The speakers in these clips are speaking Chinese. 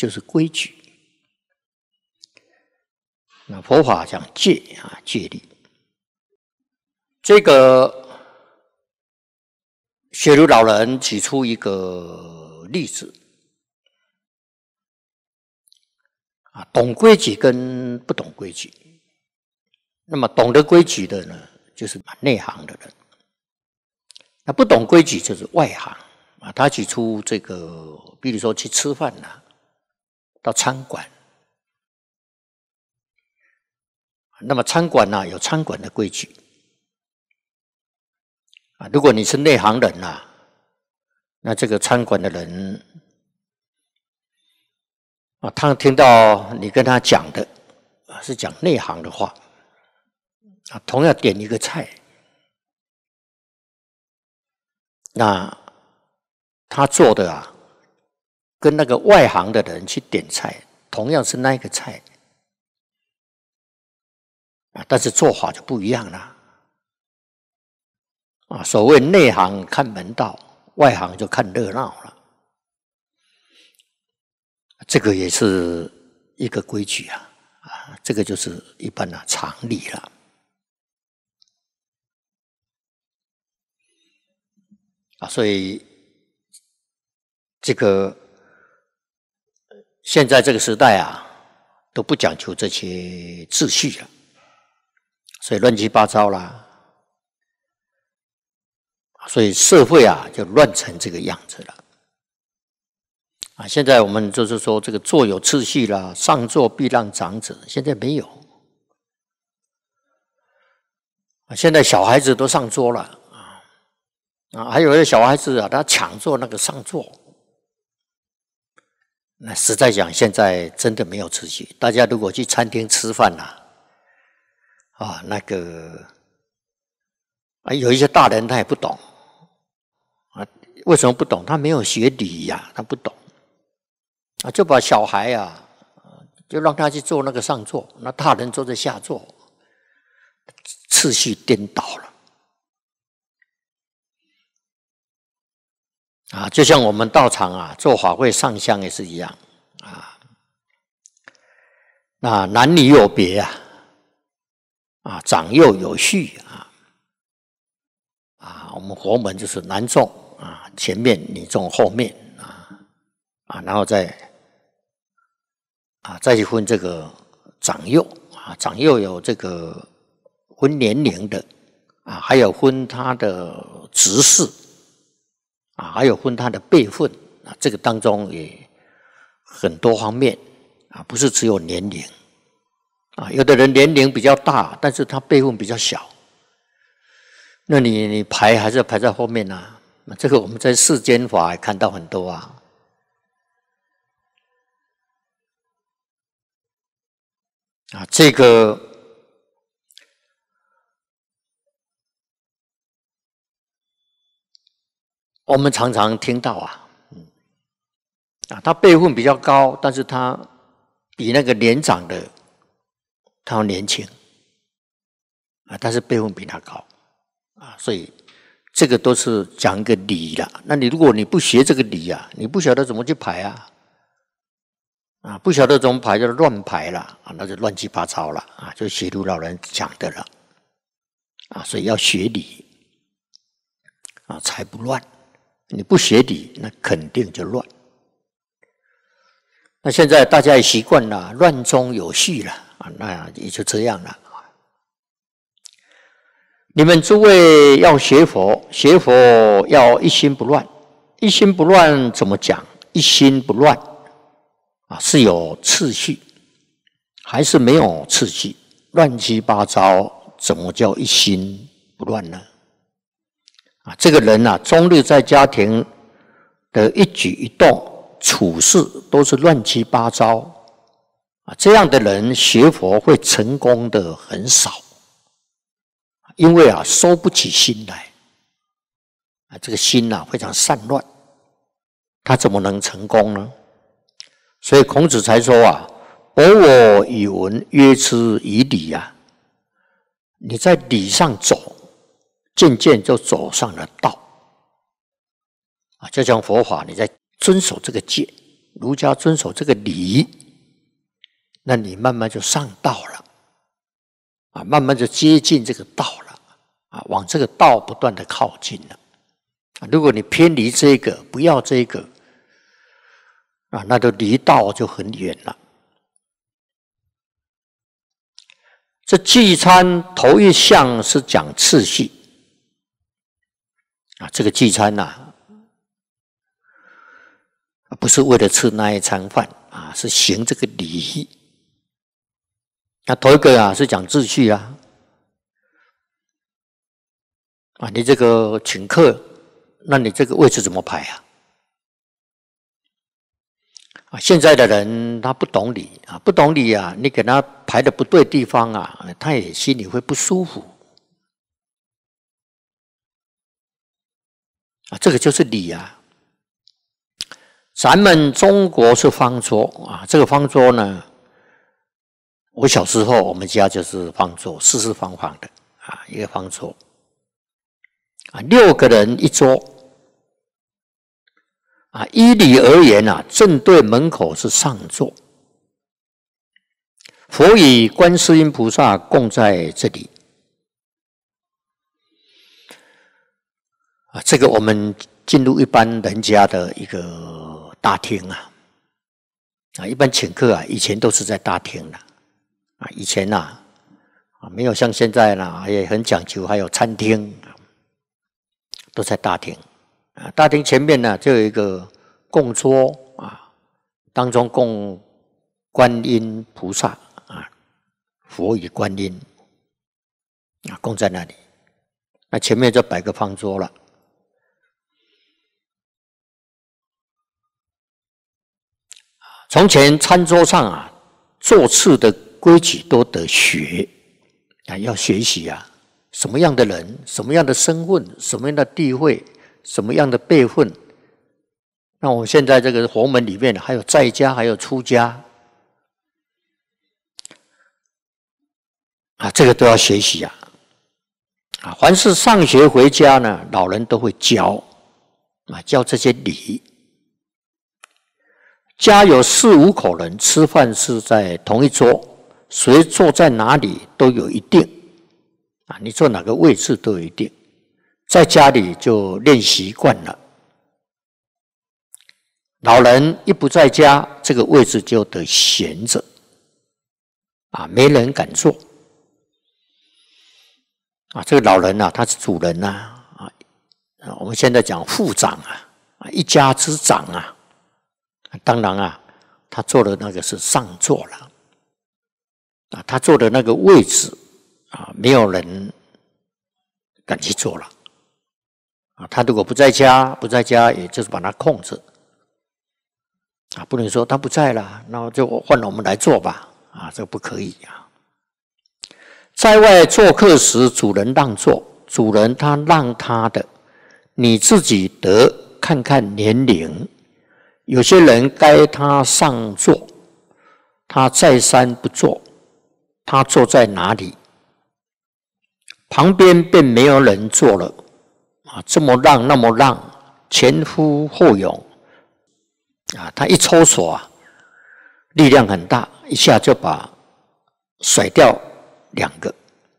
就是规矩。那佛法讲戒啊，戒律。这个雪如老人举出一个例子啊，懂规矩跟不懂规矩。那么懂得规矩的呢，就是内行的人；那不懂规矩就是外行啊。他举出这个，比如说去吃饭啦，到餐馆，那么餐馆有餐馆的规矩啊。如果你是内行人那这个餐馆的人啊，他听到你跟他讲的是讲内行的话啊，同样点一个菜，那他做的跟那个外行的人去点菜，同样是那个菜啊，但是做法就不一样了啊。所谓内行看门道，外行就看热闹了。这个也是一个规矩啊，这个就是一般的常理了。所以这个现在这个时代都不讲求这些秩序了，所以乱七八糟啦，所以社会就乱成这个样子了。现在我们就是说这个坐有次序啦，上座必让长者，现在没有。现在小孩子都上桌了还有的小孩子他抢坐那个上座，那实在讲，现在真的没有秩序。大家如果去餐厅吃饭那个有一些大人他也不懂为什么不懂？他没有学礼他不懂就把小孩就让他去坐那个上座，那大人坐在下座，次序颠倒了就像我们道场做法会上香也是一样那男女有别长幼有序我们佛门就是男众前面，女众后面然后再去分这个长幼长幼有这个分年龄的还有分他的职事还有分他的辈分这个当中也很多方面不是只有年龄有的人年龄比较大，但是他辈分比较小，那你排还是排在后面这个我们在世间法也看到很多这个我们常常听到他辈分比较高，但是他比那个年长的他要年轻但是辈分比他高所以这个都是讲一个理啦。那如果你不学这个理你不晓得怎么去排不晓得怎么排就乱排了那就乱七八糟了就学儒老人讲的了所以要学理才不乱。你不学理，那肯定就乱。那现在大家也习惯了，乱中有序了那也就这样了。你们诸位要学佛，学佛要一心不乱。一心不乱怎么讲？一心不乱是有次序，还是没有次序？乱七八糟，怎么叫一心不乱呢？这个人终日在家庭的一举一动处事都是乱七八糟这样的人学佛会成功的很少，因为收不起心来这个心非常散乱，他怎么能成功呢？所以孔子才说博我以文，约之以礼你在理上走，渐渐就走上了道就像佛法，你在遵守这个戒儒家遵守这个礼，那你慢慢就上道了，啊，慢慢就接近这个道了，啊，往这个道不断的靠近了。啊，如果你偏离这个，不要这个，啊，那就离道就很远了。这聚餐头一项是讲次序，啊，这个聚餐呐，不是为了吃那一餐饭啊，是行这个礼。那头一个啊是讲秩序啊，啊，你这个请客，那你这个位置怎么排啊？啊，现在的人他不懂礼啊，不懂礼啊，你给他排的不对地方啊，他也心里会不舒服。啊，这个就是礼啊。咱们中国是方桌啊，这个方桌呢，我小时候我们家就是方桌，四四方方的啊，一个方桌啊，6个人一桌啊。依礼而言啊，正对门口是上座，佛与观世音菩萨共在这里啊。这个我们进入一般人家的一个大厅啊，啊，一般请客啊，以前都是在大厅的啊。以前呐，啊，没有像现在啦，也很讲究，还有餐厅，都在大厅啊。大厅前面呢，就有一个供桌啊，当中供观音菩萨啊，佛与观音啊，供在那里。那前面就摆个方桌了。从前餐桌上啊，座次的规矩都得学啊，要学习啊，什么样的人，什么样的身份，什么样的地位，什么样的辈分。那我们现在这个佛门里面还有在家，还有出家啊，这个都要学习啊。啊，凡是上学回家呢，老人都会教啊，教这些礼。家有4、5口人，吃饭是在同一桌，谁坐在哪里都有一定啊，你坐哪个位置都有一定。在家里就练习惯了，老人一不在家，这个位置就得闲着啊，没人敢坐啊。这个老人啊，他是主人啊，我们现在讲父长啊，一家之长啊。当然啊，他坐的那个是上座了啊，他坐的那个位置啊，没有人敢去坐了啊。他如果不在家，也就是把他控制啊，不能说他不在了，那就换了我们来做吧啊，这个不可以啊。在外做客时，主人让座，主人他让他的，你自己得看看年龄。有些人该他上座，他再三不坐，他坐在哪里，旁边便没有人坐了啊！这么让那么让，前呼后拥啊！他一抽手啊，力量很大，一下就把甩掉2个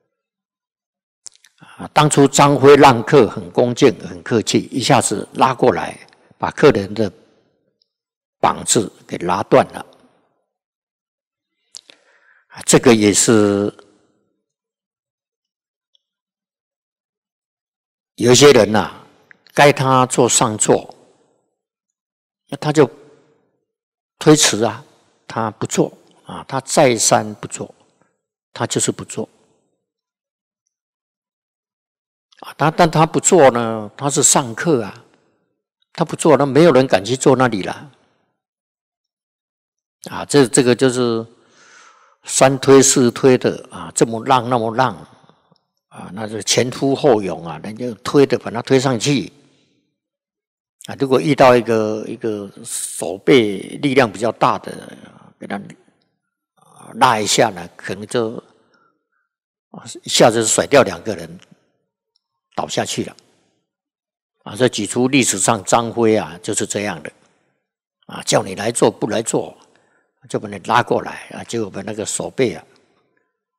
啊！当初张辉让客很恭敬很客气，一下子拉过来，把客人的膀子给拉断了，这个也是有一些人呐，该他坐上座，他就推辞啊，他不坐啊，他再三不坐，他就是不坐啊。但他不坐呢，他是上客啊，他不坐，那没有人敢去坐那里了。啊，这个就是3推4推的啊，这么让那么让啊，那是前呼后拥啊，人家推的把它推上去啊。如果遇到一个手背力量比较大的，给他拉一下呢，可能就一下子甩掉2个人，倒下去了啊。这举出历史上张辉啊，就是这样的叫你来做不来做，就把你拉过来结果把那个手背